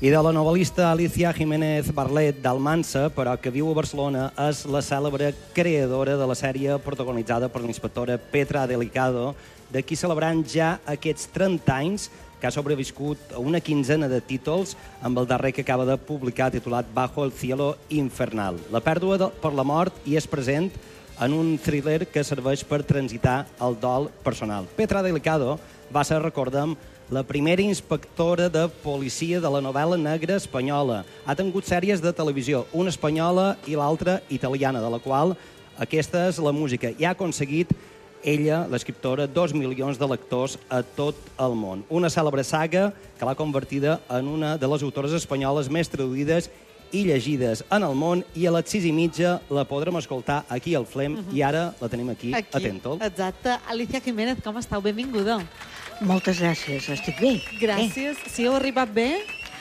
I de la novel·lista Alicia Jiménez Barlet d'Almansa, però que viu a Barcelona, és la cèlebre creadora de la sèrie protagonitzada per l'inspectora Petra Delicado, de qui celebrant ja aquests 30 anys, que ha sobreviscut a una quinzena de títols, amb el darrer que acaba de publicar titulat Bajo el cielo infernal. La pèrdua per la mort hi és present en un thriller que serveix per transitar el dol personal. Petra Delicado va ser, recordem, la primera inspectora de policia de la novel·la negra espanyola. Ha tingut sèries de televisió, una espanyola i l'altra italiana, de la qual aquesta és la música. I ha aconseguit ella, l'escriptora, 2 milions de lectors a tot el món. Una cèlebre saga que l'ha convertida en una de les autores espanyoles més traduïdes i llegides en el món, i a les 6:30 la podrem escoltar aquí al Flem, i ara la tenim aquí, atentol. Exacte. Alicia Jiménez, com esteu? Benvinguda. Moltes gràcies, estic bé. Gràcies. Si heu arribat bé?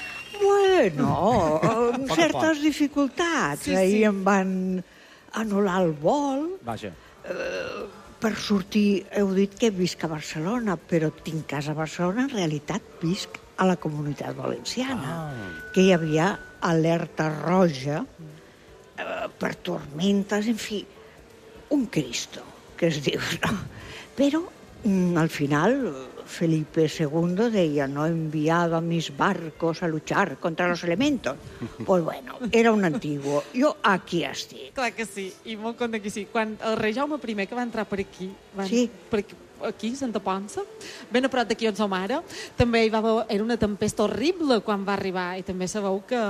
Bueno, amb certes dificultats. Sí, sí. Ahir em van anul·lar el vol. Vaja. Per sortir, heu dit que visc a Barcelona, però tinc casa a Barcelona, en realitat visc a la Comunitat Valenciana, que hi havia alerta roja per tormentes, en fi, un Cristo, que es diu, no? Però al final Felipe II deia: no he enviado a mis barcos a luchar contra los elementos. Pues bueno, era un antiguo. Jo aquí estic. Clar que sí, i molt content que sí. Quan el rei Jaume I que va entrar per aquí, aquí, Santa Ponça, ben a prop d'aquí on som ara, també hi va haver, era una tempesta horrible quan va arribar, i també sabeu que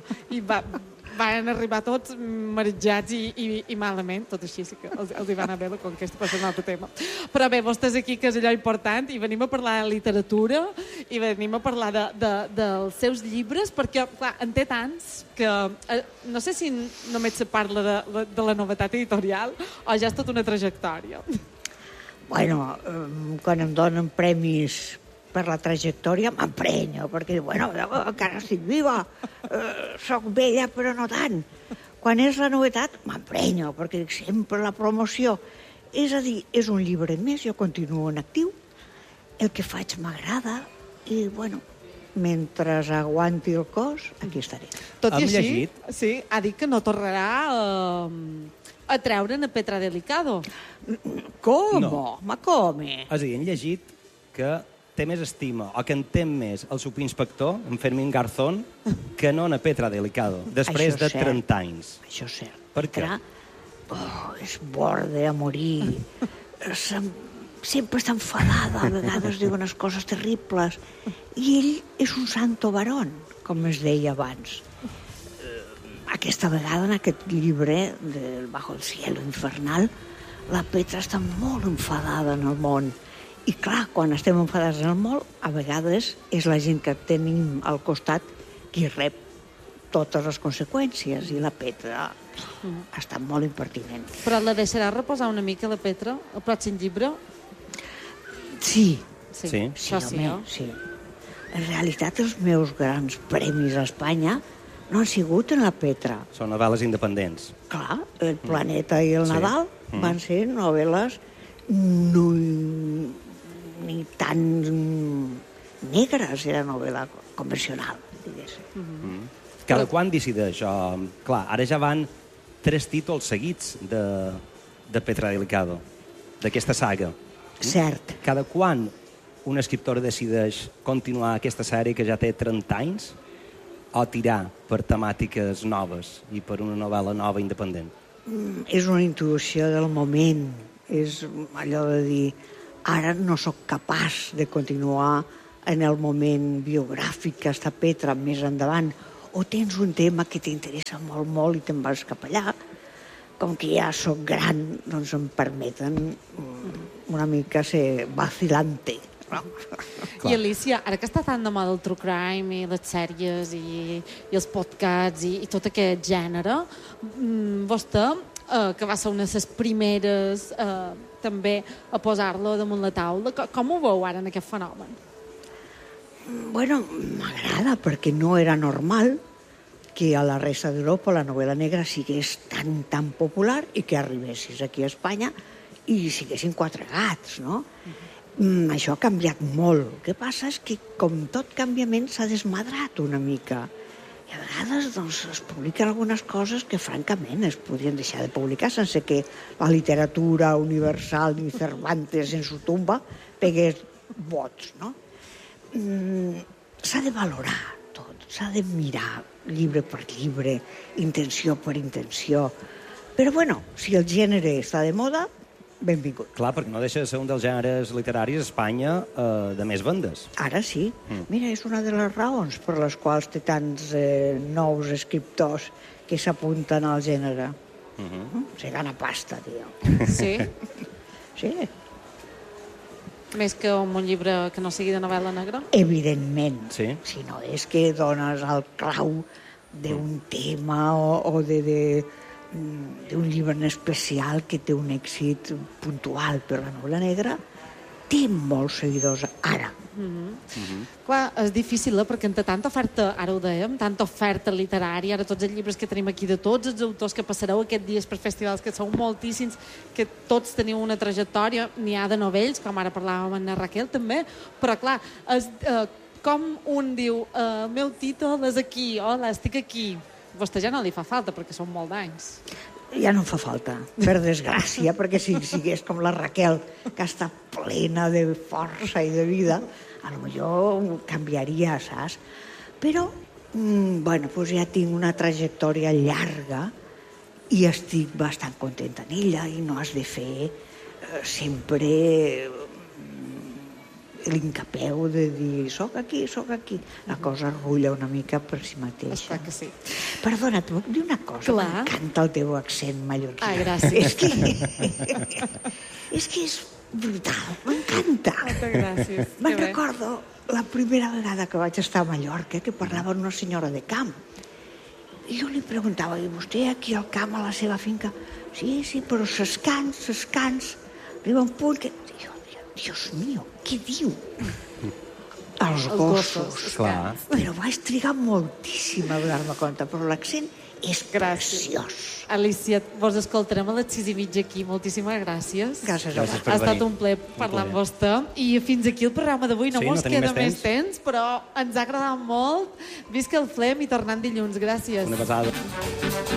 van arribar tots marejats i malament, tot així sí que els hi va anar bé la conquesta, per ser un altre tema. Però bé, vostès aquí, que és allò important, i venim a parlar de literatura, i venim a parlar dels seus llibres, perquè, clar, en té tants que no sé si només se parla de la novetat editorial o ja és tota una trajectòria. Bueno, quan em donen premis per la trajectòria m'emprenyo, perquè, bueno, encara estic viva, soc vella però no tant. Quan és la novetat m'emprenyo, perquè dic sempre la promoció. És a dir, és un llibre més, jo continuo en actiu, el que faig m'agrada i, bueno, mentre aguanti el cos, aquí estaré. Tot i així, sí, ha dit que no tornarà a treure'n a Petra Delicado. Com? No. Ma come? És a dir, hem llegit que té més estima, o que entén més el subinspector, en Fermín Garzón, que no en Petra Delicado, després de 30 anys. Això és cert. Per què? És borde a morir. Sempre està enfadada, a vegades diu unes coses terribles. I ell és un santo varón, com es deia abans. Aquesta vegada, en aquest llibre, del Bajo el cielo infernal, la Petra està molt enfadada en el món. I clar, quan estem enfadats en el món, a vegades és la gent que tenim al costat qui rep totes les conseqüències, i la Petra ha estat molt impertinent. Però la deixarà reposar una mica, la Petra, el pròxim llibre? Sí. Sí. Això sí, no? Sí. En realitat, els meus grans premis a Espanya no han sigut en la Petra. Són novel·les independents. Clar, El planeta i el Nadal van ser novel·les ni tan negres, era novel·la convencional, diguéssim. Cada quan decideix? Clar, ara ja van 3 títols seguits de Petra Delicado, d'aquesta saga. Cert. Cada quan un escriptor decideix continuar aquesta sèrie que ja té 30 anys o tirar per temàtiques noves i per una novel·la nova independent? És una intuïció del moment. És allò de dir, ara no sóc capaç de continuar en el moment biogràfic que està Petra més endavant, o tens un tema que t'interessa molt, molt i te'n vas cap allà. Com que ja sóc gran, doncs em permeten una mica ser vacilante. I Alicia, ara que està tan de moda el true crime i les sèries i els podcasts i tot aquest gènere, vostè, que va ser una de les primeres també a posar-lo damunt la taula, com ho veu ara en aquest fenomen? Bueno, m'agrada, perquè no era normal que a la resta d'Europa la novel·la negra sigués tan popular i que arribessis aquí a Espanya i siguessin 4 gats, no? Això ha canviat molt. El que passa és que, com tot canviament, s'ha desmadrat una mica. I a vegades doncs, es publiquen algunes coses que, francament, es podrien deixar de publicar sense que la literatura universal ni Cervantes en su tumba pegués vots, no? S'ha de valorar tot, s'ha de mirar llibre per llibre, intenció per intenció. Però, bueno, si el gènere està de moda, benvingut. Clar, perquè no deixa de ser un dels gèneres literaris a Espanya de més vendes. Ara sí. Mira, és una de les raons per les quals té tants nous escriptors que s'apunten al gènere. Se gana pasta, tio. Sí? Sí, Més que un llibre que no sigui de novel·la negra? evidentment. Sí. Si no és que dones el clau d'un tema o d'un llibre en especial que té un èxit puntual, però la novel·la negra té molts seguidors ara. Clar, és difícil, perquè entre tanta oferta, ara ho dèiem, tanta oferta literària, ara tots els llibres que tenim aquí de tots els autors que passareu aquests dies per festivals, que sou moltíssims, que tots teniu una trajectòria, n'hi ha de novells, com ara parlàvem amb la Raquel també, però clar, com un diu, el meu títol és aquí, hola, estic aquí. A vostè ja no li fa falta, perquè són molt d'anys. Ja no em fa falta, per desgràcia, perquè si sigués com la Raquel, que està plena de força i de vida, a lo millor canviaria, saps? Però, bueno, doncs ja tinc una trajectòria llarga i estic bastant contenta en ella i no has de fer sempre l'incapeu de dir soc aquí. La cosa rulla una mica per si mateixa. Està que sí. Perdona, t'ho puc dir una cosa? Clar. M'encanta el teu accent mallorquí. Ai, gràcies. És que és brutal, m'encanta. Moltes gràcies. Me'n Que bé. recordo la primera vegada que vaig estar a Mallorca, que parlava amb una senyora de camp. I jo li preguntava, i vostè aquí al camp, a la seva finca? Sí, però s'escans. Arriba un punt que... Dios mío, què diu? Els gossos. Clar. Però vaig trigar moltíssim a donar-me compte, però l'accent és preciós. Alicia, vos escoltarem a les 6:30 aquí. Moltíssimes gràcies. Gràcies a Gràcies vosaltres. per Ha estat venir. un plaer parlar amb vostè. I fins aquí el programa d'avui. No Sí, no mos tenim queda més més temps, però ens ha agradat molt. Visca el Flem i tornant dilluns. Gràcies. Una pesada.